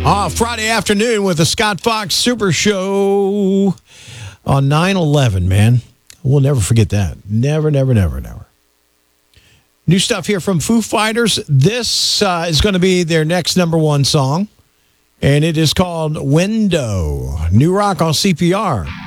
Friday afternoon with the Scott Fox Super Show on 9/11, man. We'll never forget that. Never, never, never, never. New stuff here from Foo Fighters. This is going to be their next number one song, and it is called Window. New rock on CPR.